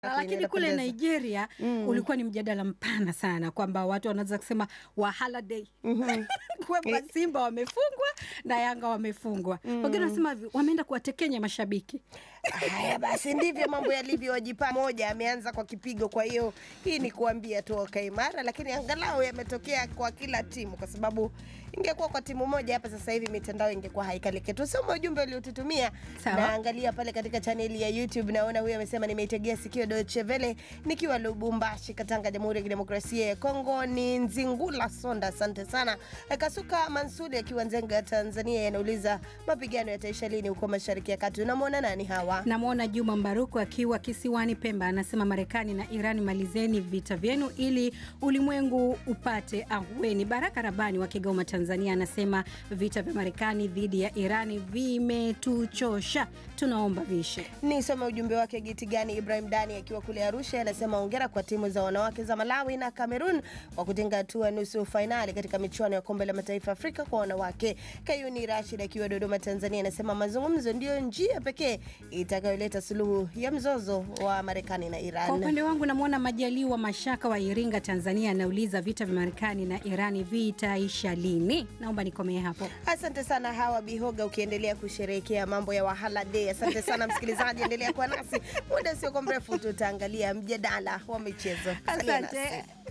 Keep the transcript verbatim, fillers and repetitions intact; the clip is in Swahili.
Lakini kule Nigeria mm. ulikuwa ni mjadala mpana sana kwamba watu wanaweza kusema wahala day mm-hmm. kwamba Simba wamefungwa na Yanga wamefungwa mm. wengine wanasema wameenda kuwatekenya mashabiki. Haya basi ndivyo mambo yalivyo. Wajipa moja ameanza kwa kipigo, kwa hiyo hii ni kuambia tu wakae imara, lakini angalau yametokea kwa kila timu, kwa sababu ingekuwa kwa timu moja hapa sasa hivi mitandao ingekuwa haikaliki. Tusome ujumbe uliotutumia na angalia pale katika chaneli ya YouTube. Naona huyu amesema nimeitegea sikio Deutsche Welle nikiwa Lubumbashi, Katanga, Jamhuri ya Kidemokrasia ya Kongo. Ni Nzingula Sonda, asante sana. Kasuka Mansuri akiwa Nzenga, Tanzania, anauliza mapigano yataisha lini huko Mashariki ya Kati? Unamwona nani hawa? Namuona Juma Mbaruku akiwa Kisiwani Pemba, anasema Marekani na Iran malizeni vita vyenu ili ulimwengu upate ahueni. Baraka Rabani wa Kigoma, Tanzania, anasema vita vya Marekani dhidi ya Irani vimetuchosha, tunaomba vishe. Nisome ujumbe wake Giti Gani Ibrahim Dani akiwa kule Arusha, anasema hongera kwa timu za wanawake za Malawi na Cameroon kwa kutinga hatua nusu finali katika michuano ya kombe la mataifa Afrika kwa wanawake. Kayuni Rashid akiwa Dodoma, Tanzania, anasema mazungumzo ndio njia pekee itakayoleta suluhu ya mzozo wa Marekani na Iran. Kwa upande wangu namuona Majaliwa Mashaka wa Iringa, Tanzania, anauliza vita vya Marekani na Irani vitaisha lini? Naomba nikomee hapo. Asante sana Hawa Bihoga, ukiendelea kusherehekea mambo ya wahala day. Asante sana msikilizaji, endelea kwa nasi. Muda sio mrefu tutaangalia mjadala wa michezo. Asante.